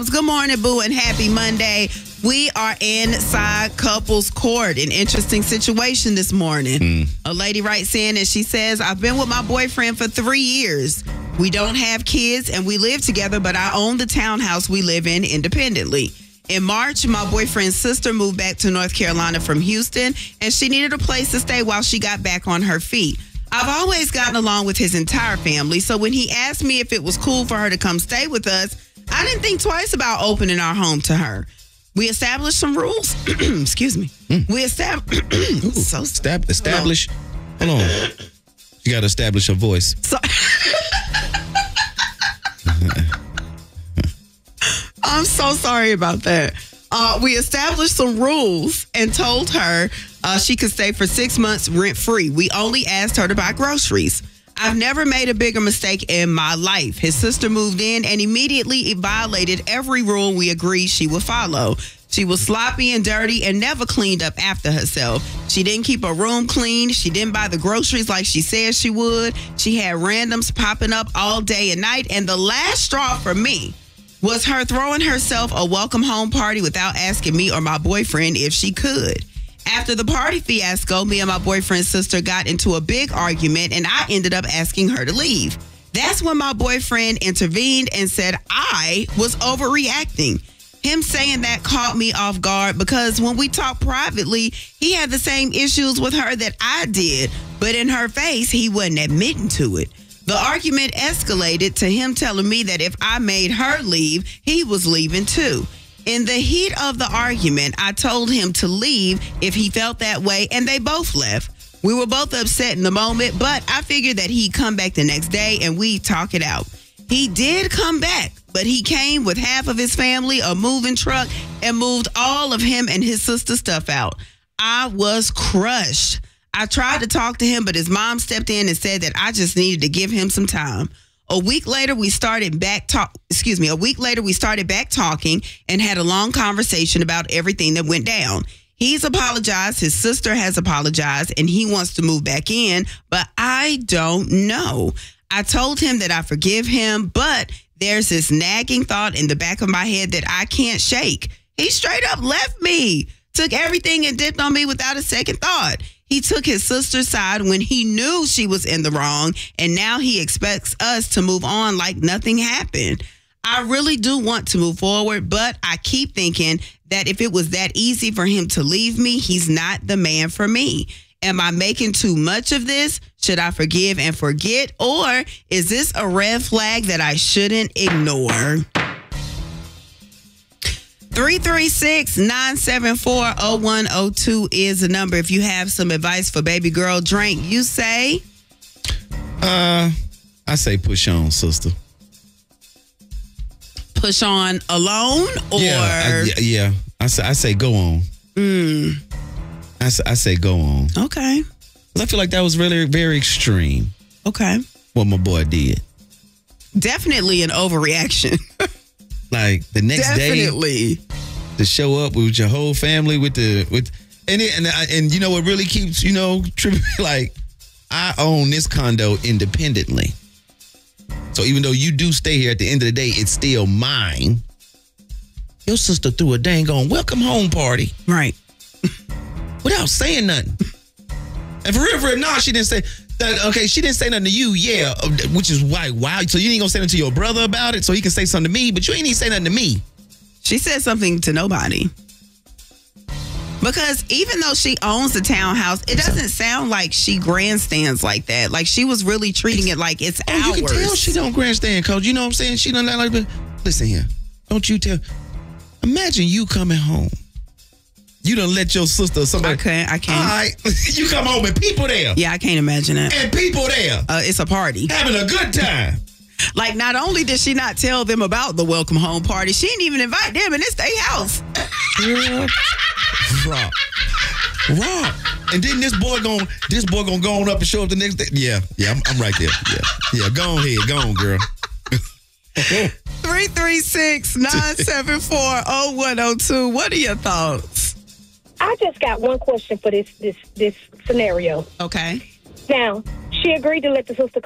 Good morning, Boo, and happy Monday. We are inside couples court. An interesting situation this morning. A lady writes in and she says, I've been with my boyfriend for 3 years. We don't have kids and we live together, but I own the townhouse we live in independently. In March, my boyfriend's sister moved back to North Carolina from Houston, and she needed a place to stay while she got back on her feet. I've always gotten along with his entire family, so when he asked me if it was cool for her to come stay with us, I didn't think twice about opening our home to her. We established some rules. Excuse me. We established. Establish. Hold on. You got to establish a voice. I'm so sorry about that. We established some rules and told her she could stay for 6 months rent-free. We only asked her to buy groceries. I've never made a bigger mistake in my life. His sister moved in and immediately violated every rule we agreed she would follow. She was sloppy and dirty and never cleaned up after herself. She didn't keep her room clean. She didn't buy the groceries like she said she would. She had randoms popping up all day and night. And the last straw for me was her throwing herself a welcome home party without asking me or my boyfriend if she could. After the party fiasco, me and my boyfriend's sister got into a big argument and I ended up asking her to leave. That's when my boyfriend intervened and said I was overreacting. Him saying that caught me off guard because when we talked privately, he had the same issues with her that I did, but in her face, he wasn't admitting to it. The argument escalated to him telling me that if I made her leave, he was leaving too. In the heat of the argument, I told him to leave if he felt that way, and they both left. We were both upset in the moment, but I figured that he'd come back the next day and we'd talk it out. He did come back, but he came with half of his family, a moving truck, and moved all of him and his sister's stuff out. I was crushed. I tried to talk to him, but his mom stepped in and said that I just needed to give him some time. A week later, we started back talking and had a long conversation about everything that went down. He's apologized, his sister has apologized, and he wants to move back in, but I don't know. I told him that I forgive him, but there's this nagging thought in the back of my head that I can't shake. He straight up left me, took everything and dipped on me without a second thought. He took his sister's side when he knew she was in the wrong, and now he expects us to move on like nothing happened. I really do want to move forward, but I keep thinking that if it was that easy for him to leave me, he's not the man for me. Am I making too much of this? Should I forgive and forget? Or is this a red flag that I shouldn't ignore? 336-974-0102 is the number. If you have some advice for baby girl Drink, you say? I say push on, sister. Push on alone? Or Yeah. I say go on. I say go on. Okay. I feel like that was really very extreme. Okay. What my boy did. Definitely an overreaction. Like the next day to show up with your whole family and you know what really keeps tripping, like I own this condo independently. So even though you do stay here, at the end of the day, it's still mine. Your sister threw a dang on welcome home party. Right. Without saying nothing. And for real, no, she didn't say that. Okay, she didn't say nothing to you, yeah, which is why. Wow. So you ain't gonna say nothing to your brother about it, so he can say something to me, but you ain't even say nothing to me. She said something to nobody. Because even though she owns the townhouse, it doesn't sound like she grandstands like that. Like she was really treating it like it's ours. You can tell she don't grandstand, Coach. You know what I'm saying? She don't like that. Listen here. Don't you tell. Imagine you coming home. You done let your sister or somebody. I can't. All right. You come home and people there. Yeah, I can't imagine it. And people there. It's a party. Having a good time. Like, not only did she not tell them about the welcome home party, she didn't even invite them, and it's their house. Rob. And then this boy gonna go on up and show up the next day. Yeah, I'm right there. Yeah. Go on ahead. Go on, girl. 336-974-0102. What are your thoughts? I just got one question for this scenario. Okay. Now, she agreed to let the sister